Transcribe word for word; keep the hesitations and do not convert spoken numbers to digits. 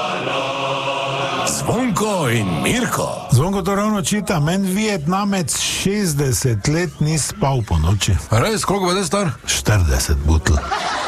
Zvonko in Mirko. Zvonko to ravno čita, men Vietnamec šestdeset let ni spal po noči. Res, koliko bo star? štirideset butl.